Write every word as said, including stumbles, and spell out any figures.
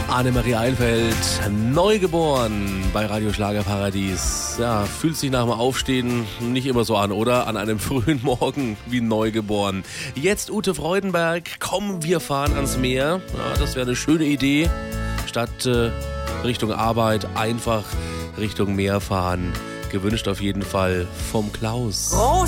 Annemarie Einfeld, neugeboren bei Radio Schlagerparadies. Ja, fühlt sich nach dem Aufstehen nicht immer so an, oder? An einem frühen Morgen wie neugeboren. Jetzt Ute Freudenberg, komm, wir fahren ans Meer. Ja, das wäre eine schöne Idee. Statt äh, Richtung Arbeit einfach Richtung Meer fahren. Gewünscht auf jeden Fall vom Klaus.